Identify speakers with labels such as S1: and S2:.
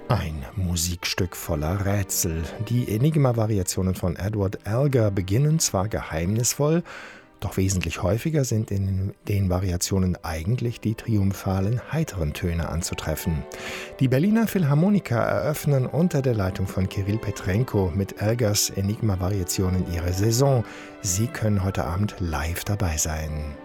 S1: Ein Musikstück voller Rätsel. Die Enigma-Variationen von Edward Elgar beginnen zwar geheimnisvoll, doch wesentlich häufiger sind in den Variationen eigentlich die triumphalen, heiteren Töne anzutreffen. Die Berliner Philharmoniker eröffnen unter der Leitung von Kirill Petrenko mit Elgars Enigma-Variationen ihre Saison. Sie können heute Abend live dabei sein.